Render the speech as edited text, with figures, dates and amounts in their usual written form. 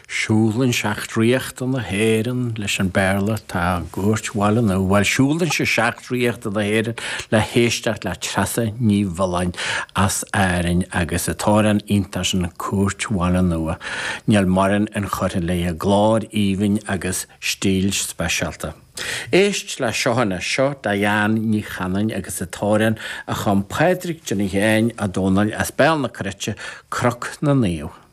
Siúlann seachtríocht an na héireann leis an bearla tá gúirt bhile nó bhfuil siúlann se seachtríocht an na héireann le héisteach le trasa ní bhalainn as éireann agus atáran iontas an cuairt bhile nua. Níl marin an chuir le a gláir íhainn agus stíl speisialta. Éist le seohanna seo Diane ní chanan agus atáran a chum Padraig Johnny Héin a dónail as beal na crite croc na níomh.